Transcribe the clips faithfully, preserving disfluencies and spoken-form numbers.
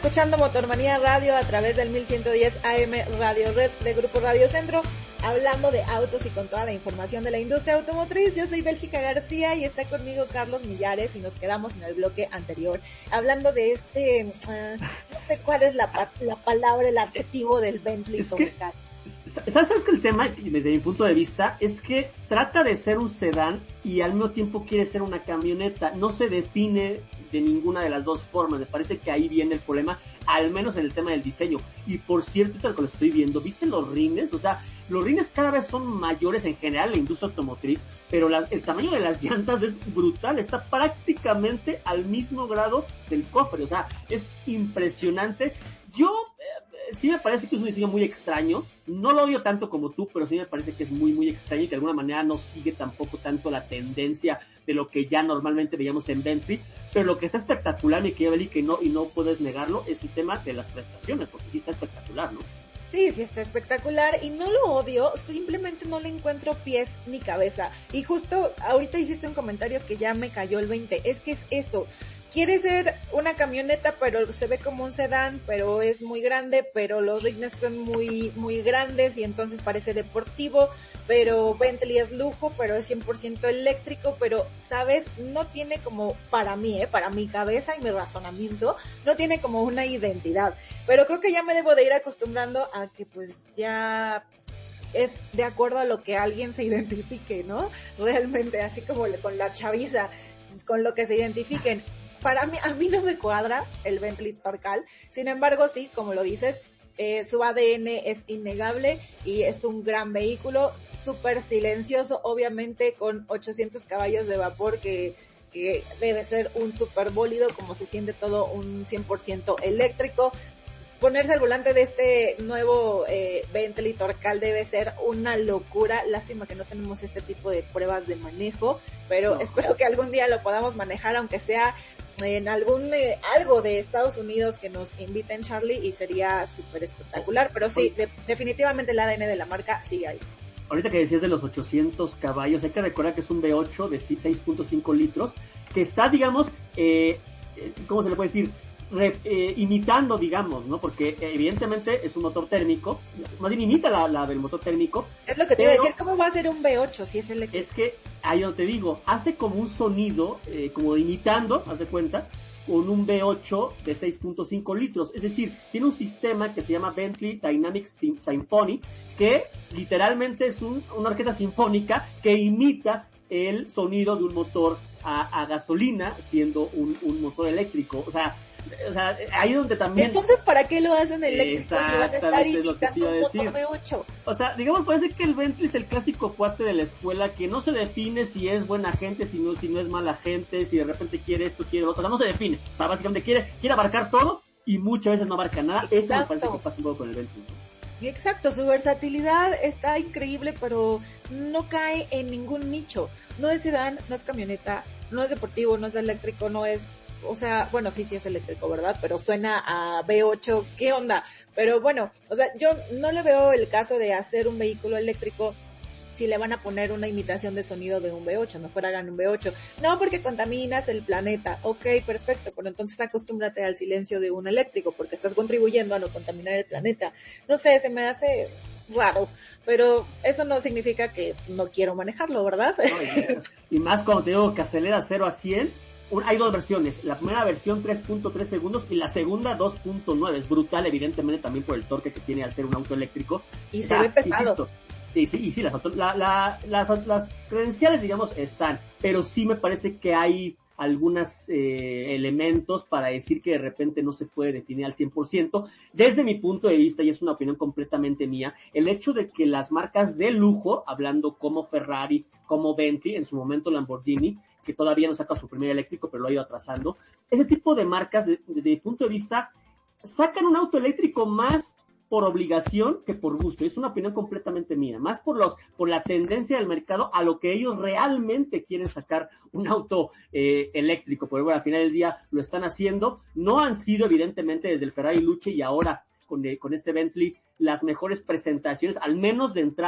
escuchando Motormanía Radio a través del mil ciento diez A M Radio Red de Grupo Radio Centro, hablando de autos y con toda la información de la industria automotriz. Yo soy Bélgica García y está conmigo Carlos Millares y nos quedamos en el bloque anterior hablando de este, uh, no sé cuál es la, la palabra, el adjetivo del Bentley. Es que, ¿sabes, ¿Sabes que el tema, desde mi punto de vista, es que trata de ser un sedán y al mismo tiempo quiere ser una camioneta? No se define de ninguna de las dos formas. Me parece que ahí viene el problema, al menos en el tema del diseño. Y por cierto, tal que lo estoy viendo, ¿viste los rines? O sea, los rines cada vez son mayores en general en la industria automotriz, pero la, el tamaño de las llantas es brutal, está prácticamente al mismo grado del cofre. O sea, es impresionante. Yo eh, sí me parece que es un diseño muy extraño, no lo odio tanto como tú, pero sí me parece que es muy muy extraño y que de alguna manera no sigue tampoco tanto la tendencia de lo que ya normalmente veíamos en Bentley. Pero lo que está espectacular, mi querida Beli, que no, y no puedes negarlo, es el tema de las prestaciones, porque sí está espectacular, ¿no? Sí, sí está espectacular y no lo odio, simplemente no le encuentro pies ni cabeza. Y justo ahorita hiciste un comentario que ya me cayó el veinte, es que es eso. Quiere ser una camioneta, pero se ve como un sedán, pero es muy grande, pero los rines son muy muy grandes y entonces parece deportivo, pero Bentley es lujo, pero es cien por ciento eléctrico, pero, ¿sabes? No tiene como, para mí, eh, para mi cabeza y mi razonamiento, no tiene como una identidad. Pero creo que ya me debo de ir acostumbrando a que pues ya es de acuerdo a lo que alguien se identifique, ¿no? Realmente, así como con la chaviza, con lo que se identifiquen. Para mí, a mí no me cuadra el Bentley Torcal, sin embargo, sí, como lo dices, eh, su A D N es innegable y es un gran vehículo, súper silencioso, obviamente con ochocientos caballos de vapor, que, que debe ser un súper bólido, como se siente todo un cien por ciento eléctrico. Ponerse al volante de este nuevo eh, Bentley Torcal debe ser una locura. Lástima que no tenemos este tipo de pruebas de manejo, pero no. Espero que algún día lo podamos manejar, aunque sea en algún eh, algo de Estados Unidos, que nos inviten, Charlie, y sería súper espectacular. Pero sí, de, definitivamente el A D N de la marca sigue ahí. Ahorita que decías de los ochocientos caballos, hay que recordar que es un V ocho de seis punto cinco litros, que está, digamos, eh, ¿cómo se le puede decir? Re, eh, imitando, digamos, ¿no? Porque eh, evidentemente es un motor térmico, más bien imita la, la del motor térmico. Es lo que te iba a decir, ¿cómo va a ser un V ocho si es eléctrico? Es que, ahí yo te digo, hace como un sonido, eh, como imitando, haz de cuenta, con un V ocho de seis punto cinco litros, es decir, tiene un sistema que se llama Bentley Dynamic Symphony, que literalmente es un, una orquesta sinfónica que imita el sonido de un motor a, a gasolina, siendo un, un motor eléctrico. O sea, O sea, ahí donde también... Entonces, ¿para qué lo hacen eléctrico si van a estar imitando un motor V ocho? O sea, digamos, parece que el Bentley es el clásico cuate de la escuela que no se define si es buena gente, si no, si no es mala gente, si de repente quiere esto, quiere lo otro. O sea, no se define. O sea, básicamente quiere, quiere abarcar todo y muchas veces no abarca nada. Exacto. Eso me parece que pasa un poco con el Bentley, ¿no? Exacto, su versatilidad está increíble, pero no cae en ningún nicho. No es sedán, no es camioneta, no es deportivo, no es eléctrico, no es... O sea, bueno, sí, sí es eléctrico, ¿verdad? Pero suena a V ocho, ¿qué onda? Pero bueno, o sea, yo no le veo el caso de hacer un vehículo eléctrico si le van a poner una imitación de sonido de un V ocho, mejor hagan un V ocho. No, porque contaminas el planeta. Ok, perfecto, pero entonces acostúmbrate al silencio de un eléctrico, porque estás contribuyendo a no contaminar el planeta. No sé, se me hace raro, pero eso no significa que no quiero manejarlo, ¿verdad? No, y, y más cuando te digo que acelera cero a cien, hay dos versiones, la primera versión tres punto tres segundos y la segunda dos punto nueve, es brutal evidentemente también por el torque que tiene al ser un auto eléctrico. Y se ve pesado. Sí, sí, y sí, las, la, la, las, las credenciales, digamos, están, pero sí me parece que hay algunos eh, elementos para decir que de repente no se puede definir al cien por ciento. Desde mi punto de vista, y es una opinión completamente mía, el hecho de que las marcas de lujo, hablando como Ferrari, como Bentley, en su momento Lamborghini, que todavía no saca su primer eléctrico, pero lo ha ido atrasando, ese tipo de marcas, de, desde mi punto de vista, sacan un auto eléctrico más por obligación que por gusto. Es una opinión completamente mía, más por los por la tendencia del mercado a lo que ellos realmente quieren sacar un auto eh, eléctrico. Pero bueno, al final del día lo están haciendo. No han sido, evidentemente, desde el Ferrari Luce y ahora con, eh, con este Bentley, las mejores presentaciones, al menos de entrada,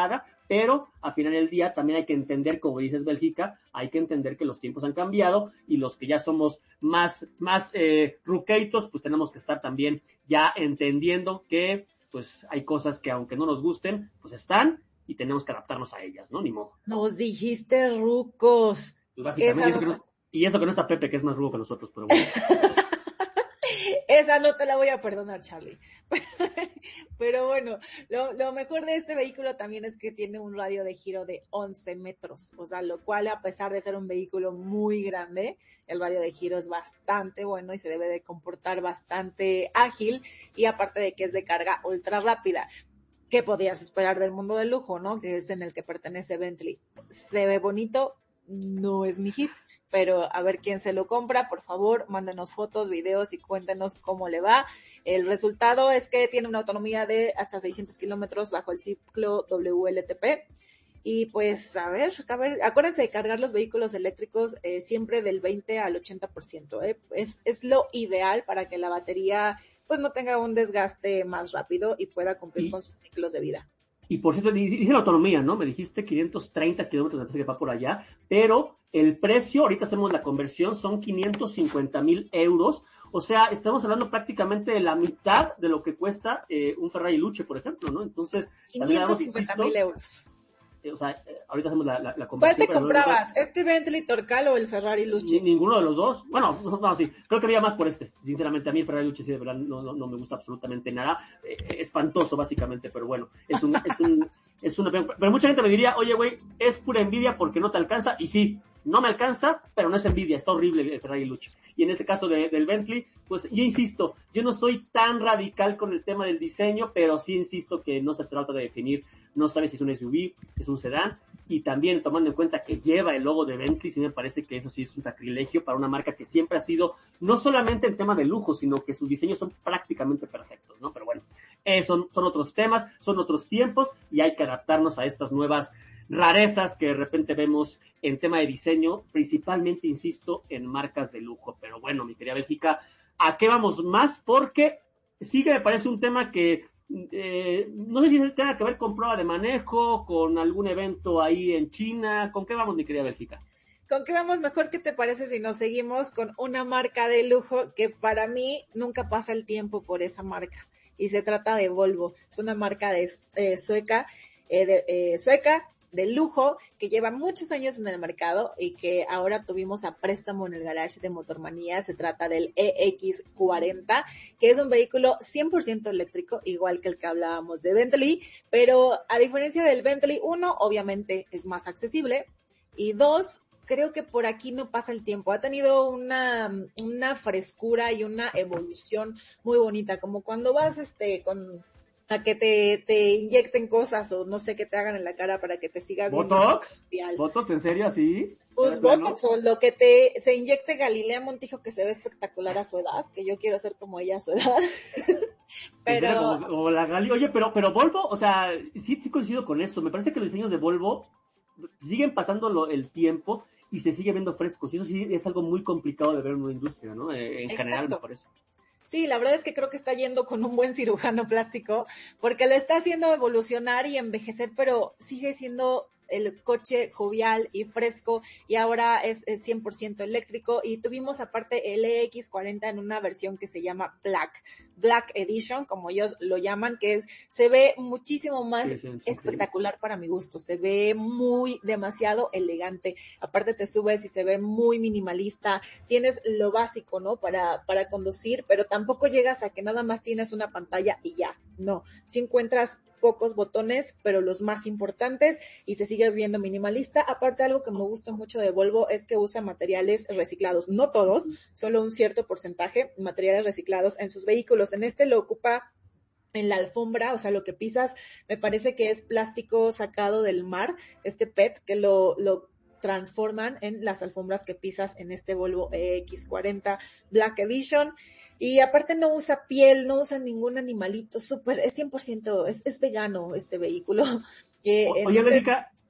pero al final del día también hay que entender, como dices Bélgica, hay que entender que los tiempos han cambiado y los que ya somos más, más eh, ruqueitos, pues tenemos que estar también ya entendiendo que pues hay cosas que aunque no nos gusten, pues están y tenemos que adaptarnos a ellas, ¿no? Ni modo. Nos dijiste rucos. Pues básicamente, y eso, que no, y eso que no está Pepe, que es más rudo que nosotros, pero bueno. Esa no te la voy a perdonar, Charlie. Pero bueno, lo, lo mejor de este vehículo también es que tiene un radio de giro de once metros, o sea, lo cual a pesar de ser un vehículo muy grande, el radio de giro es bastante bueno y se debe de comportar bastante ágil, y aparte de que es de carga ultra rápida. ¿Qué podías esperar del mundo del lujo, no? Que es en el que pertenece Bentley. Se ve bonito, no es mi hit, pero a ver quién se lo compra, por favor, mándenos fotos, videos y cuéntenos cómo le va. El resultado es que tiene una autonomía de hasta seiscientos kilómetros bajo el ciclo W L T P. Y pues, a ver, a ver, acuérdense de cargar los vehículos eléctricos eh, siempre del veinte al ochenta por ciento. ¿eh? Es, es lo ideal para que la batería pues no tenga un desgaste más rápido y pueda cumplir y, con sus ciclos de vida. Y por cierto, dice la autonomía, ¿no? Me dijiste quinientos treinta kilómetros, me parece que va por allá, pero el precio, ahorita hacemos la conversión, son quinientos cincuenta mil euros. O sea, estamos hablando prácticamente de la mitad de lo que cuesta eh, un Ferrari Luce, por ejemplo, ¿no? Entonces, quinientos cincuenta mil euros. O sea, ahorita hacemos la, la, la conversión. ¿Cuál te comprabas? No, ¿este Bentley Torcal o el Ferrari Luce? Ninguno de los dos. Bueno, no, no, sí. Creo que había más por este. Sinceramente, a mí el Ferrari Luce sí, de verdad, no, no, no me gusta absolutamente nada. Eh, espantoso, básicamente, pero bueno. Es un, es un, es una, pero mucha gente me diría, oye, güey, es pura envidia porque no te alcanza. Y sí, no me alcanza, pero no es envidia. Está horrible el Ferrari Luce. Y en este caso de, del Bentley, pues yo insisto, yo no soy tan radical con el tema del diseño, pero sí insisto que no se trata de definir, no sabes si es un S U V, es un sedán, y también tomando en cuenta que lleva el logo de Bentley, sí me parece que eso sí es un sacrilegio para una marca que siempre ha sido, no solamente en tema de lujo, sino que sus diseños son prácticamente perfectos, ¿no? Pero bueno, eh, son, son otros temas, son otros tiempos, y hay que adaptarnos a estas nuevas rarezas que de repente vemos en tema de diseño, principalmente, insisto, en marcas de lujo. Pero bueno, mi querida Bélgica, ¿a qué vamos más? Porque sí que me parece un tema que eh, no sé si tenga que ver con prueba de manejo, con algún evento ahí en China. ¿Con qué vamos, mi querida Bélgica? ¿Con qué vamos mejor? ¿Qué te parece si nos seguimos con una marca de lujo que para mí nunca pasa el tiempo por esa marca? Y se trata de Volvo. Es una marca de eh, sueca, eh, de, eh, sueca, de lujo, que lleva muchos años en el mercado y que ahora tuvimos a préstamo en el garage de Motormanía. Se trata del E X cuarenta, que es un vehículo cien por ciento eléctrico, igual que el que hablábamos de Bentley, pero a diferencia del Bentley, uno, obviamente es más accesible, y dos, creo que por aquí no pasa el tiempo. Ha tenido una, una frescura y una evolución muy bonita, como cuando vas este con a que te, te inyecten cosas o no sé, que te hagan en la cara para que te sigas viendo. ¿Botox? ¿Botox? ¿En serio así? Pues Botox, o lo que te se inyecte Galilea Montijo, que se ve espectacular a su edad, que yo quiero ser como ella a su edad. Pero como, como la Gali, oye, pero pero Volvo, o sea, sí, sí coincido con eso. Me parece que los diseños de Volvo siguen pasando lo, el tiempo y se sigue viendo frescos. Y eso sí es algo muy complicado de ver en una industria, ¿no? Eh, en Exacto. general, me parece. Sí, la verdad es que creo que está yendo con un buen cirujano plástico, porque le está haciendo evolucionar y envejecer, pero sigue siendo el coche jovial y fresco, y ahora es, es cien por ciento eléctrico. Y tuvimos aparte el E X cuarenta en una versión que se llama Black, Black Edition, como ellos lo llaman, que es, se ve muchísimo más sí, sí, sí, espectacular sí. Para mi gusto, se ve muy, demasiado elegante. Aparte te subes y se ve muy minimalista, tienes lo básico, ¿no? Para, para conducir, pero tampoco llegas a que nada más tienes una pantalla y ya, no. Si encuentras pocos botones, pero los más importantes, y se sigue viendo minimalista. Aparte, algo que me gusta mucho de Volvo es que usa materiales reciclados, no todos, solo un cierto porcentaje, materiales reciclados en sus vehículos. En este lo ocupa en la alfombra, o sea, lo que pisas, me parece que es plástico sacado del mar, este P E T, que lo, lo transforman en las alfombras que pisas en este Volvo E X cuarenta Black Edition. Y aparte no usa piel, no usa ningún animalito, súper, es cien por ciento, es, es vegano este vehículo. Eh, o, oye, Bélgica,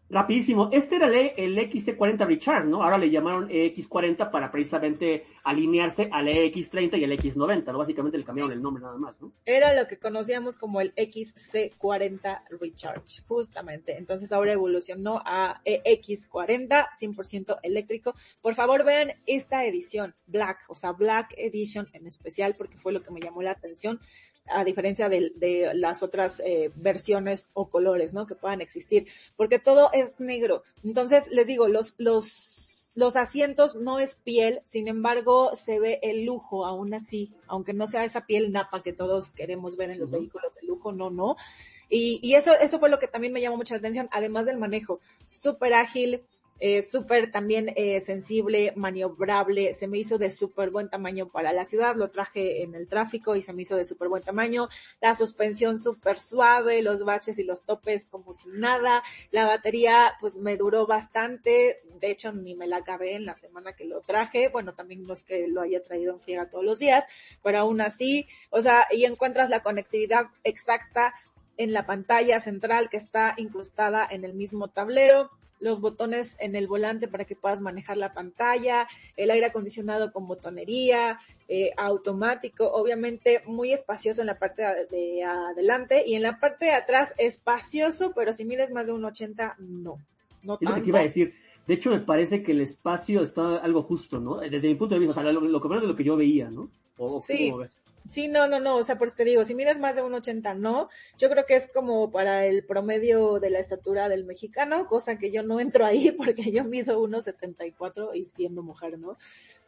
Rapidísimo, este era el, el X C cuarenta Recharge, ¿no? Ahora le llamaron E X cuarenta para precisamente alinearse al E X treinta y el X noventa, ¿no? Básicamente le cambiaron el nombre nada más, ¿no? Era lo que conocíamos como el X C cuarenta Recharge, justamente. Entonces ahora evolucionó a E X cuarenta, cien por ciento eléctrico. Por favor, vean esta edición, Black, o sea, Black Edition en especial, porque fue lo que me llamó la atención, a diferencia de, de las otras eh, versiones o colores, ¿no? Que puedan existir, porque todo es negro. Entonces, les digo, los, los, los asientos no es piel, sin embargo, se ve el lujo aún así, aunque no sea esa piel napa que todos queremos ver en los uh-huh. vehículos, el lujo no, no. Y, y eso, eso fue lo que también me llamó mucha atención, además del manejo, súper ágil, Eh, súper también eh, sensible, maniobrable, se me hizo de súper buen tamaño para la ciudad, lo traje en el tráfico y se me hizo de súper buen tamaño, la suspensión súper suave, los baches y los topes como si nada, la batería pues me duró bastante, de hecho ni me la acabé en la semana que lo traje, bueno también no es que lo haya traído en friega todos los días, pero aún así, o sea, y encuentras la conectividad exacta en la pantalla central que está incrustada en el mismo tablero, los botones en el volante para que puedas manejar la pantalla, el aire acondicionado con botonería, eh, automático, obviamente muy espacioso en la parte de, de adelante y en la parte de atrás espacioso, pero si mides más de un ochenta, no, no es tanto. Lo que te iba a decir, de hecho me parece que el espacio está algo justo, ¿no? Desde mi punto de vista, o sea, lo, lo que menos de lo que yo veía, ¿no? ¿O sí. cómo ves? Sí, no, no, no, o sea, por eso te digo, si mides más de un ochenta, no, yo creo que es como para el promedio de la estatura del mexicano, cosa que yo no entro ahí porque yo mido uno setenta y cuatro y siendo mujer, ¿no?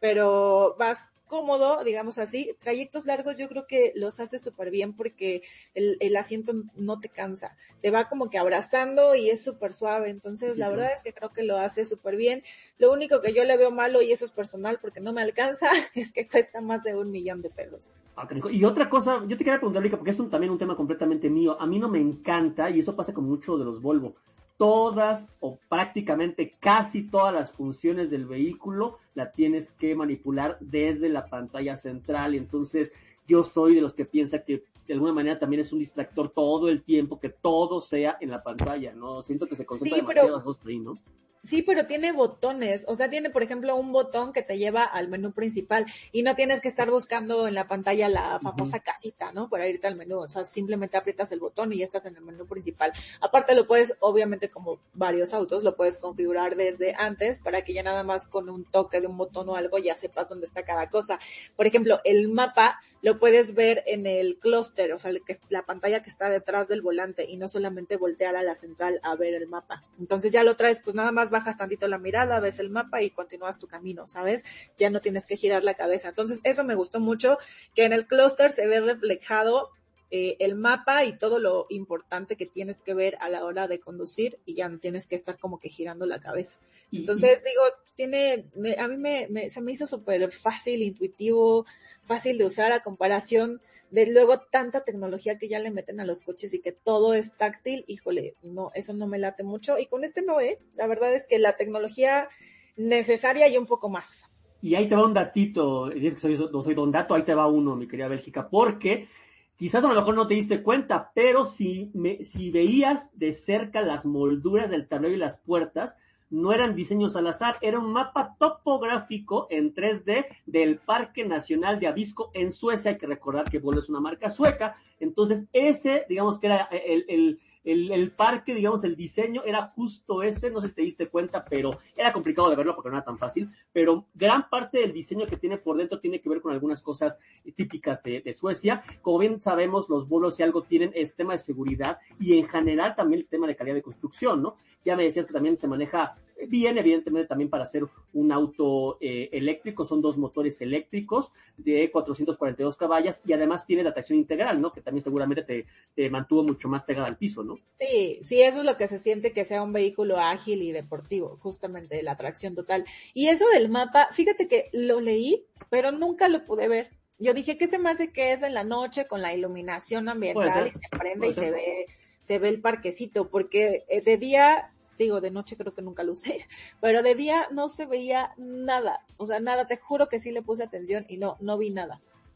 Pero vas cómodo, digamos así, trayectos largos yo creo que los hace súper bien porque el, el asiento no te cansa, te va como que abrazando y es súper suave, entonces sí, la verdad claro. es que creo que lo hace súper bien, lo único que yo le veo malo, y eso es personal porque no me alcanza, es que cuesta más de un millón de pesos. Y otra cosa, yo te quería preguntar, Rica, porque es un, también un tema completamente mío, a mí no me encanta, y eso pasa con mucho de los Volvo, todas o prácticamente casi todas las funciones del vehículo la tienes que manipular desde la pantalla central, y entonces yo soy de los que piensa que de alguna manera también es un distractor todo el tiempo, que todo sea en la pantalla, ¿no? Siento que se concentra sí, demasiado las dos ahí, ¿no? Sí, pero tiene botones, o sea, tiene, por ejemplo, un botón que te lleva al menú principal y no tienes que estar buscando en la pantalla la famosa uh-huh. casita, ¿no? Para irte al menú, o sea, simplemente aprietas el botón y ya estás en el menú principal. Aparte lo puedes, obviamente, como varios autos, lo puedes configurar desde antes para que ya nada más con un toque de un botón o algo ya sepas dónde está cada cosa. Por ejemplo, el mapa lo puedes ver en el clúster, o sea, la pantalla que está detrás del volante y no solamente voltear a la central a ver el mapa. Entonces ya lo traes, pues nada más bajas tantito la mirada, ves el mapa y continúas tu camino, ¿sabes? Ya no tienes que girar la cabeza. Entonces eso me gustó mucho, que en el clúster se ve reflejado eh, el mapa y todo lo importante que tienes que ver a la hora de conducir y ya no tienes que estar como que girando la cabeza. Entonces digo, tiene, me, a mí me, me, se me hizo súper fácil, intuitivo, fácil de usar a comparación de luego tanta tecnología que ya le meten a los coches y que todo es táctil, híjole, no, eso no me late mucho. Y con este no, ¿eh? La verdad es que la tecnología necesaria y un poco más. Y ahí te va un datito, dices que soy, no soy don dato, ahí te va uno, mi querida Bélgica, porque quizás a lo mejor no te diste cuenta, pero si, me, si veías de cerca las molduras del tablero y las puertas, no eran diseños al azar, era un mapa topográfico en tres D del Parque Nacional de Abisko en Suecia. Hay que recordar que Volvo es una marca sueca, entonces ese, digamos que era el, el, el, el parque, digamos, el diseño era justo ese, no sé si te diste cuenta, pero era complicado de verlo porque no era tan fácil, pero gran parte del diseño que tiene por dentro tiene que ver con algunas cosas típicas de, de Suecia. Como bien sabemos, los Volvo si algo tienen es tema de seguridad y en general también el tema de calidad de construcción, ¿no? Ya me decías que también se maneja bien, evidentemente también para hacer un auto eh, eléctrico, son dos motores eléctricos de cuatrocientos cuarenta y dos caballos y además tiene la tracción integral, ¿no? Que también seguramente te, te mantuvo mucho más pegada al piso, ¿no? Sí, sí, eso es lo que se siente que sea un vehículo ágil y deportivo, justamente la tracción total. Y eso del mapa, fíjate que lo leí, pero nunca lo pude ver. Yo dije, ¿qué se me hace que es en la noche con la iluminación ambiental y se prende y ser. se ve, se ve el parquecito? Porque de día, digo, de noche creo que nunca lo usé, pero de día no se veía nada, o sea, nada, te juro que sí le puse atención y no, no vi nada.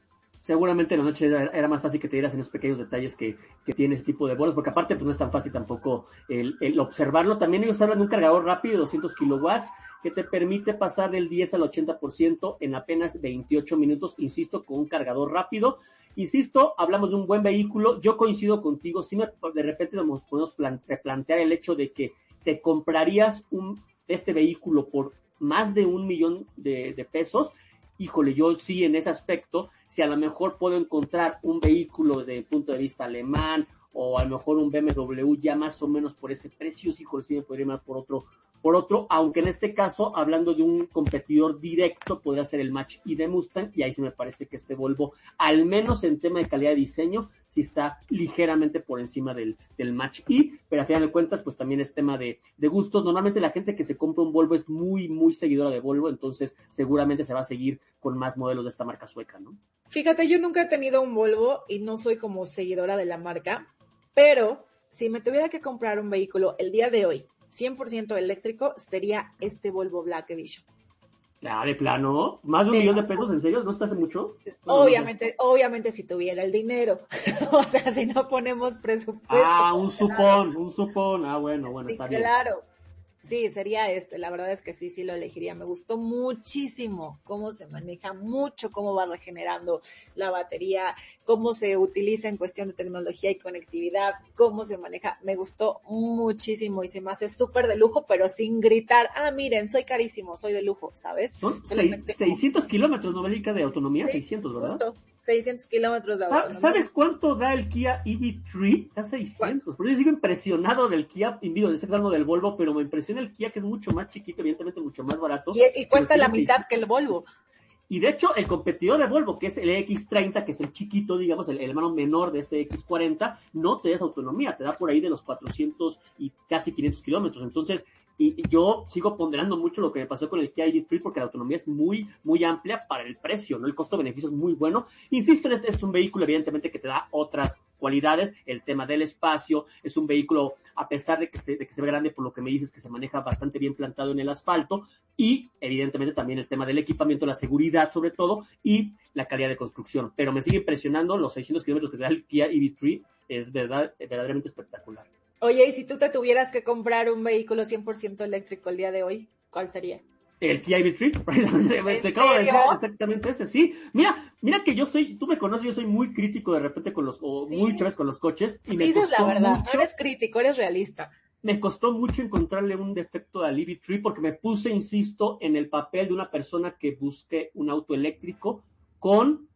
seguramente en la noche era, era más fácil que te dieras en esos pequeños detalles que, que tiene ese tipo de vuelos, porque aparte pues no es tan fácil tampoco el, el observarlo. También ellos hablan de un cargador rápido de doscientos kilowatts que te permite pasar del diez al ochenta por ciento en apenas veintiocho minutos, insisto, con un cargador rápido. Insisto, hablamos de un buen vehículo. Yo coincido contigo, si me, de repente nos podemos plan, replantear el hecho de que te comprarías un este vehículo por más de un millón de, de pesos. Híjole, yo sí en ese aspecto, si a lo mejor puedo encontrar un vehículo desde el punto de vista alemán o a lo mejor un B M W ya más o menos por ese precio, sí, híjole, sí me podría ir más por otro, por otro, aunque en este caso, hablando de un competidor directo, podría ser el Mach-E de Mustang, y ahí sí me parece que este Volvo, al menos en tema de calidad de diseño, sí está ligeramente por encima del, del Mach-E, pero a final de cuentas, pues también es tema de, de gustos. Normalmente la gente que se compra un Volvo es muy, muy seguidora de Volvo, entonces seguramente se va a seguir con más modelos de esta marca sueca, ¿no? Fíjate, yo nunca he tenido un Volvo y no soy como seguidora de la marca, pero si me tuviera que comprar un vehículo el día de hoy, cien por ciento eléctrico, sería este Volvo Black Edition. Ah, de plano, más de un Sí. millón de pesos, ¿en serio? ¿No está hace mucho? Obviamente, no, no. obviamente si tuviera el dinero, o sea, si no ponemos presupuesto. Ah, un supón, un supón, ah, bueno, bueno, sí, está bien. Claro, sí, sería este, la verdad es que sí, sí lo elegiría, me gustó muchísimo cómo se maneja, mucho cómo va regenerando la batería, cómo se utiliza en cuestión de tecnología y conectividad, cómo se maneja, me gustó muchísimo y se me hace súper de lujo, pero sin gritar, ah, miren, soy carísimo, soy de lujo, ¿sabes? Son seiscientos kilómetros, ¿no, Belica, de autonomía? Sí, seiscientos, ¿verdad? Justo, seiscientos kilómetros de autonomía. ¿Sabes cuánto da el Kia E V tres? Da seiscientos. Pero yo sigo impresionado del Kia, digo, estoy hablando del Volvo, pero me impresiona el Kia, que es mucho más chiquito, evidentemente mucho más barato. Y, y cuesta la mitad seiscientos que el Volvo. Y de hecho, el competidor de Volvo, que es el X treinta, que es el chiquito, digamos, el, el hermano menor de este X cuarenta, no te da esa autonomía, te da por ahí de los cuatrocientos y casi quinientos kilómetros. Entonces, y, y yo sigo ponderando mucho lo que me pasó con el Kia E V tres, porque la autonomía es muy, muy amplia para el precio, ¿no? El costo-beneficio es muy bueno. Insisto, este es un vehículo, evidentemente, que te da otras cualidades, el tema del espacio, es un vehículo, a pesar de que se, de que se ve grande, por lo que me dices, que se maneja bastante bien plantado en el asfalto, y evidentemente también el tema del equipamiento, la seguridad sobre todo, y la calidad de construcción. Pero me sigue impresionando los seiscientos kilómetros que te da el Kia E V tres, es verdad, verdaderamente espectacular. Oye, y si tú te tuvieras que comprar un vehículo cien por ciento eléctrico el día de hoy, ¿cuál sería? El Kia E V tres, te acabo de decir exactamente ese, sí. Mira, mira que yo soy, tú me conoces, yo soy muy crítico de repente con los, o sí. muy chéveres con los coches. Y me dices la verdad, mucho, no eres crítico, eres realista. Me costó mucho encontrarle un defecto al E V tres porque me puse, insisto, en el papel de una persona que busque un auto eléctrico con,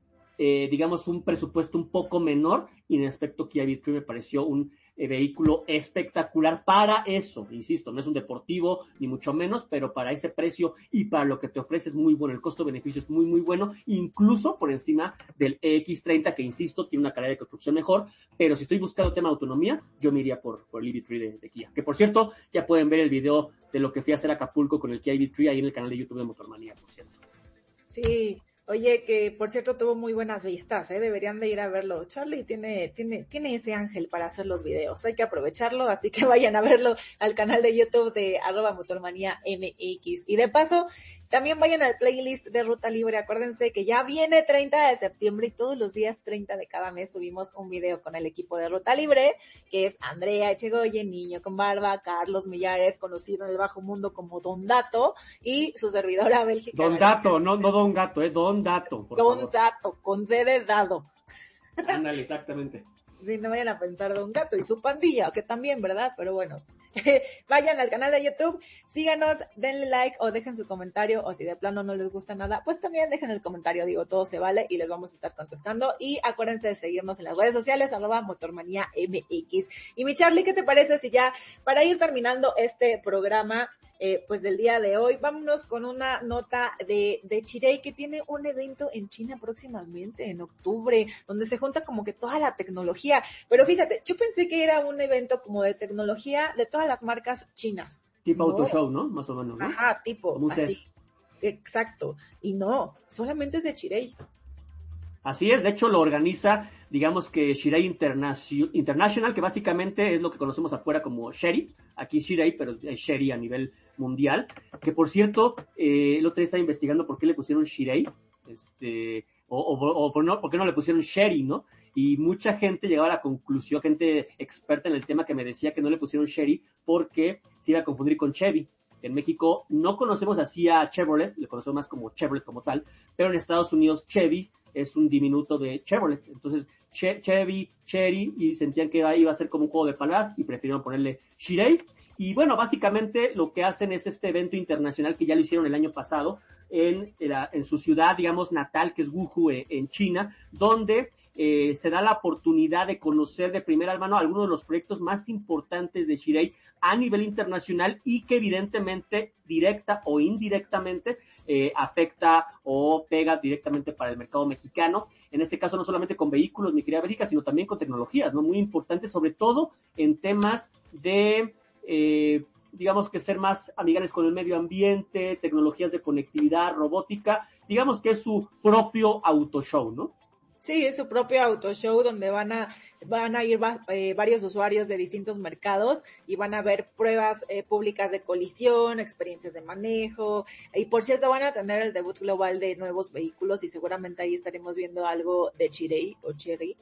eh, digamos, un presupuesto un poco menor, y en el aspecto Kia E V tres me pareció un eh, vehículo espectacular para eso. Insisto, no es un deportivo, ni mucho menos, pero para ese precio y para lo que te ofrece es muy bueno. El costo-beneficio es muy, muy bueno, incluso por encima del E X treinta, que, insisto, tiene una calidad de construcción mejor, pero si estoy buscando tema de autonomía, yo me iría por, por el E V tres de, de Kia. Que, por cierto, ya pueden ver el video de lo que fui a hacer a Acapulco con el Kia E V tres ahí en el canal de YouTube de Motormanía, por cierto. Sí. Oye, que por cierto tuvo muy buenas vistas, ¿eh? Deberían de ir a verlo. Charlie tiene, tiene, tiene ese ángel para hacer los videos, hay que aprovecharlo, así que vayan a verlo al canal de YouTube de arroba motormanía M X. Y de paso, también vayan al playlist de Ruta Libre. Acuérdense que ya viene treinta de septiembre y todos los días treinta de cada mes subimos un video con el equipo de Ruta Libre, que es Andrea Echegoyen, Niño con Barba, Carlos Millares, conocido en el bajo mundo como Don Dato, y su servidora Bélgica. Don Dato, no, no Don Gato, eh, Don Dato, por Don favor. Dato, con D de dado. Ándale, exactamente. Sí, no vayan a pensar Don Gato y su pandilla, que también, ¿verdad? Pero bueno, vayan al canal de YouTube, síganos, denle like o dejen su comentario, o si de plano no les gusta nada, pues también dejen el comentario, digo, todo se vale y les vamos a estar contestando. Y acuérdense de seguirnos en las redes sociales, arroba motormanía M X. Y mi Charlie, ¿qué te parece si ya, para ir terminando este programa, Eh, pues del día de hoy, vámonos con una nota de, de Chery, que tiene un evento en China próximamente, en octubre, donde se junta como que toda la tecnología? Pero fíjate, yo pensé que era un evento como de tecnología de todas las marcas chinas. Tipo no. Auto Show, ¿no? Más o menos, ¿no? Ajá, tipo, Como así. Exacto. Y no, solamente es de Chery. Así es, de hecho lo organiza, digamos que Chery International, que básicamente es lo que conocemos afuera como Chery, aquí Chery, pero es Chery a nivel mundial, que por cierto, eh, el otro día estaba investigando por qué le pusieron Chery, este, o, o, o por, no, ¿por qué no le pusieron Sherry, no? Y mucha gente llegaba a la conclusión, gente experta en el tema que me decía que no le pusieron Sherry porque se iba a confundir con Chevy. En México no conocemos así a Chevrolet, le conocemos más como Chevrolet como tal, pero en Estados Unidos Chevy es un diminuto de Chevrolet. Entonces che, Chevy, Cherry, y sentían que iba a ser como un juego de palabras y prefirieron ponerle Shirei. Y bueno, básicamente lo que hacen es este evento internacional que ya lo hicieron el año pasado en, en su ciudad, digamos, natal, que es Wuhu, en China, donde eh, se da la oportunidad de conocer de primera mano algunos de los proyectos más importantes de Shirei a nivel internacional y que evidentemente, directa o indirectamente, eh, afecta o pega directamente para el mercado mexicano. En este caso, no solamente con vehículos, mi querida Bélgica, sino también con tecnologías, ¿no? Muy importantes, sobre todo en temas de... Eh, digamos que ser más amigables con el medio ambiente, tecnologías de conectividad, robótica, digamos que es su propio auto show, ¿no? Sí, es su propio auto show donde van a van a ir eh, varios usuarios de distintos mercados y van a ver pruebas eh, públicas de colisión, experiencias de manejo, y por cierto van a tener el debut global de nuevos vehículos y seguramente ahí estaremos viendo algo de Chirei o Cherry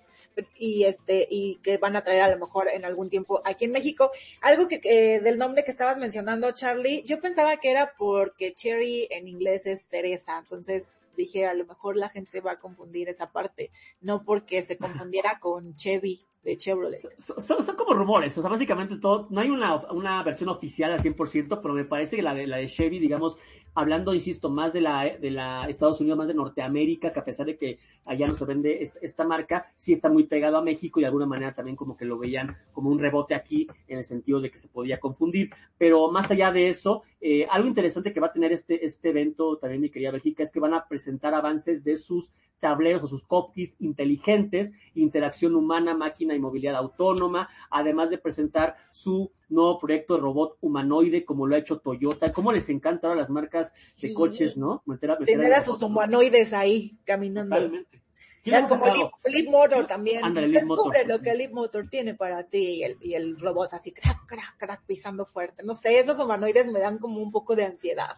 y este y que van a traer a lo mejor en algún tiempo aquí en México. Algo que eh, del nombre que estabas mencionando, Charlie, yo pensaba que era porque Cherry en inglés es cereza, entonces dije a lo mejor la gente va a confundir esa parte, no porque se confundiera con Chevy de Chevrolet. Son, son, son como rumores, o sea, básicamente todo, no hay una, una versión oficial al cien por ciento, pero me parece que la de, la de Chevy, digamos, hablando, insisto, más de la, de la Estados Unidos, más de Norteamérica, que a pesar de que allá no se vende esta, esta marca, sí está muy pegado a México y de alguna manera también como que lo veían como un rebote aquí, en el sentido de que se podía confundir. Pero más allá de eso, eh, algo interesante que va a tener este, este evento, también mi querida Bélgica, es que van a presentar avances de sus tableros o sus cockpits inteligentes, interacción humana, máquina y movilidad autónoma, además de presentar su nuevo proyecto de robot humanoide, como lo ha hecho Toyota. ¿Cómo les encanta ahora las marcas sí. de coches, no? Meter a, meter Tener a, a sus humanoides ahí caminando. Totalmente. Ya como el Leap Motor también. Andale, descubre Motor. Lo que el Leap Motor tiene para ti y el, y el robot así crack, crack, crack, pisando fuerte. No sé, esos humanoides me dan como un poco de ansiedad.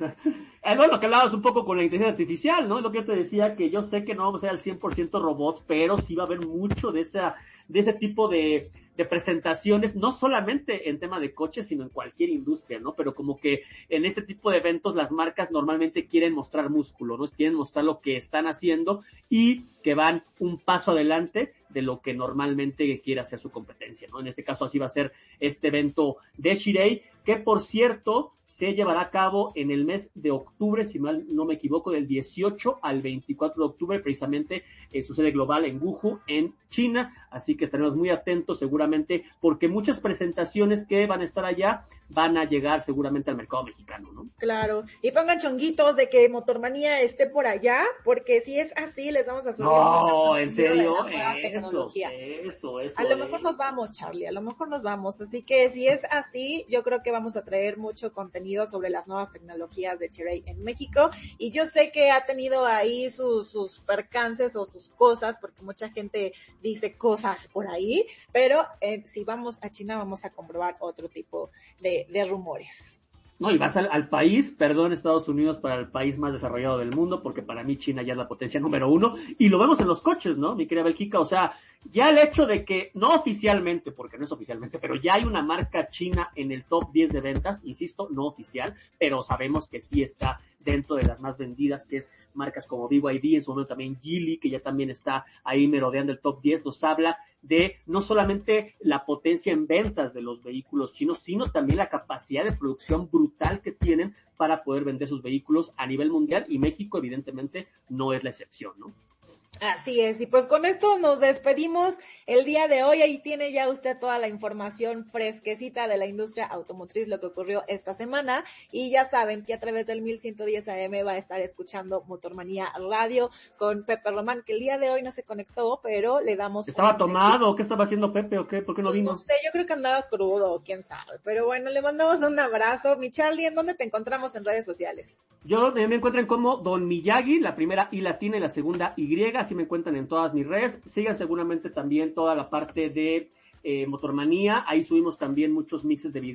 Es bueno, lo que hablabas un poco con la inteligencia artificial, ¿no? Es lo que yo te decía, que yo sé que no vamos a ser al cien por ciento robots, pero sí va a haber mucho de esa, de ese tipo de, de presentaciones, no solamente en tema de coches, sino en cualquier industria, ¿no? Pero como que en este tipo de eventos las marcas normalmente quieren mostrar músculo, ¿no? Quieren mostrar lo que están haciendo y que van un paso adelante de lo que normalmente quiere hacer su competencia, ¿no? En este caso así va a ser este evento de Shirei, que por cierto se llevará a cabo en el mes de octubre, si mal no me equivoco, del dieciocho al veinticuatro de octubre, precisamente en su sede global en Wuhu, en China, así que estaremos muy atentos seguramente, porque muchas presentaciones que van a estar allá van a llegar seguramente al mercado mexicano, ¿no? Claro, y pongan chonguitos de que Motormanía esté por allá, porque si es así les vamos a subir no, mucho en serio, eso, eso, eso. A lo mejor nos vamos, Charlie, a lo mejor nos vamos, así que si es así, yo creo que vamos a traer mucho contenido sobre las nuevas tecnologías de Chirei en México, y yo sé que ha tenido ahí sus, sus percances o sus cosas, porque mucha gente dice cosas por ahí, pero eh, si vamos a China vamos a comprobar otro tipo de, de rumores. No, y vas al, al país, perdón, Estados Unidos, para el país más desarrollado del mundo, porque para mí China ya es la potencia número uno, y lo vemos en los coches, ¿no, mi querida Bélgica? O sea, ya el hecho de que, no oficialmente, porque no es oficialmente, pero ya hay una marca china en el top diez de ventas, insisto, no oficial, pero sabemos que sí está dentro de las más vendidas, que es marcas como B Y D, en su momento también Geely, que ya también está ahí merodeando el top diez, nos habla de no solamente la potencia en ventas de los vehículos chinos, sino también la capacidad de producción brutal que tienen para poder vender sus vehículos a nivel mundial, y México evidentemente no es la excepción, ¿no? Así es, y pues con esto nos despedimos el día de hoy. Ahí tiene ya usted toda la información fresquecita de la industria automotriz, lo que ocurrió esta semana, y ya saben que a través del mil ciento diez A M va a estar escuchando Motormanía Radio con Pepe Román, que el día de hoy no se conectó, pero le damos... ¿Estaba tomado o qué estaba haciendo Pepe o qué? ¿Por qué no vino? No sé, yo creo que andaba crudo, quién sabe, pero bueno, le mandamos un abrazo. Mi Charlie, ¿en dónde te encontramos en redes sociales? Yo me encuentran como Don Miyagi, la primera I latina y la segunda Y, así me encuentran en todas mis redes. Sigan seguramente también toda la parte de eh, Motormanía, ahí subimos también muchos mixes de videos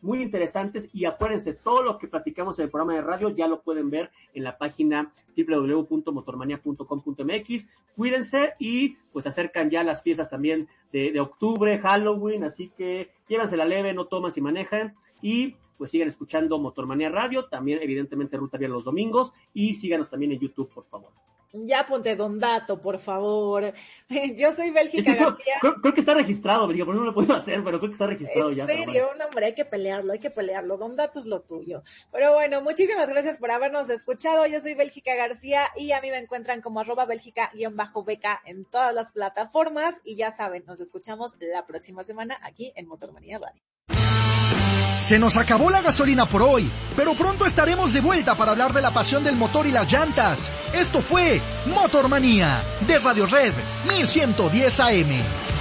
muy interesantes, y acuérdense, todo lo que platicamos en el programa de radio ya lo pueden ver en la página doble u doble u doble u punto motormanía punto com punto m x. Cuídense, y pues acercan ya las fiestas también de, de octubre, Halloween, así que llévansela leve, no toman si manejan, y pues sigan escuchando Motormanía Radio, también evidentemente Ruta Vial los domingos, y síganos también en YouTube, por favor. Ya ponte Don Dato, por favor. Yo soy Bélgica es que García. Creo, creo que está registrado, Bélgica, por no lo puedo hacer, pero creo que está registrado ¿En ya. ¿En serio? Bueno. No, hombre, hay que pelearlo, hay que pelearlo. Don Dato es lo tuyo. Pero bueno, muchísimas gracias por habernos escuchado. Yo soy Bélgica García y a mí me encuentran como arroba Bélgica-beca en todas las plataformas. Y ya saben, nos escuchamos la próxima semana aquí en Motormanía Radio. Se nos acabó la gasolina por hoy, pero pronto estaremos de vuelta para hablar de la pasión del motor y las llantas. Esto fue Motormanía, de Radio Red mil ciento diez A M.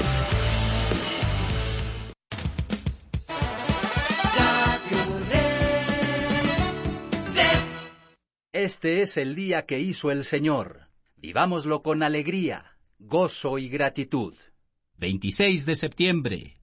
Este es el día que hizo el Señor. Vivámoslo con alegría, gozo y gratitud. veintiséis de septiembre.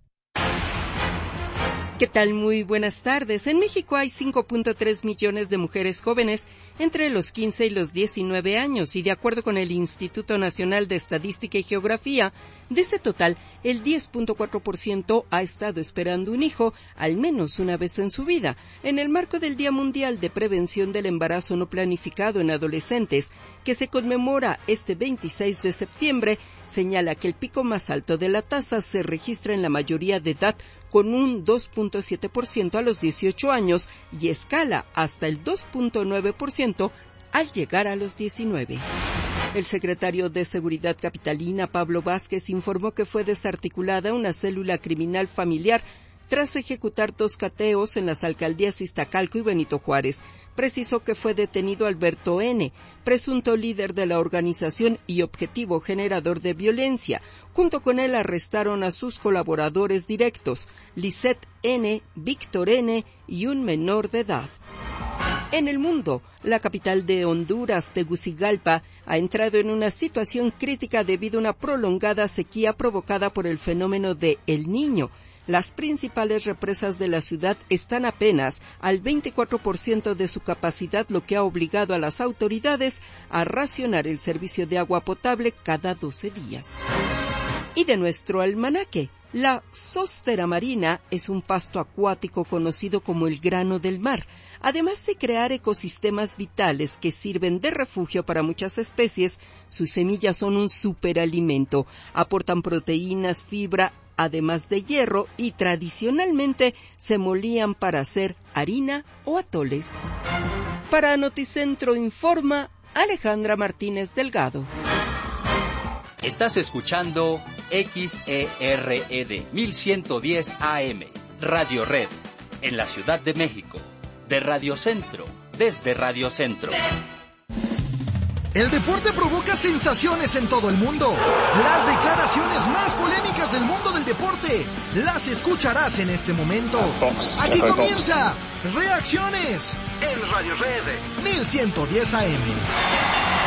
¿Qué tal? Muy buenas tardes. En México hay cinco punto tres millones de mujeres jóvenes entre los quince y los diecinueve años, y de acuerdo con el Instituto Nacional de Estadística y Geografía, de ese total, el diez punto cuatro por ciento ha estado esperando un hijo al menos una vez en su vida. En el marco del Día Mundial de Prevención del Embarazo No Planificado en Adolescentes, que se conmemora este veintiséis de septiembre, señala que el pico más alto de la tasa se registra en la mayoría de edad, con un dos punto siete por ciento a los dieciocho años y escala hasta el dos punto nueve por ciento al llegar a los diecinueve. El secretario de Seguridad capitalina, Pablo Vázquez, informó que fue desarticulada una célula criminal familiar tras ejecutar dos cateos en las alcaldías Iztacalco y Benito Juárez. Precisó que fue detenido Alberto N., presunto líder de la organización y objetivo generador de violencia. Junto con él arrestaron a sus colaboradores directos, Lisette N., Víctor N. y un menor de edad. En el mundo, la capital de Honduras, Tegucigalpa, ha entrado en una situación crítica debido a una prolongada sequía provocada por el fenómeno de El Niño. Las principales represas de la ciudad están apenas al veinticuatro por ciento de su capacidad, lo que ha obligado a las autoridades a racionar el servicio de agua potable cada doce días. Y de nuestro almanaque, la zostera marina es un pasto acuático conocido como el grano del mar. Además de crear ecosistemas vitales que sirven de refugio para muchas especies, sus semillas son un superalimento. Aportan proteínas, fibra, además de hierro, y tradicionalmente se molían para hacer harina o atoles. Para Noticentro Informa, Alejandra Martínez Delgado. Estás escuchando X E R E D mil ciento diez A M, Radio Red, en la Ciudad de México, de Radio Centro, desde Radio Centro. El deporte provoca sensaciones en todo el mundo. Las declaraciones más polémicas del mundo del deporte las escucharás en este momento. Aquí comienza Reacciones en Radio Red mil ciento diez A M.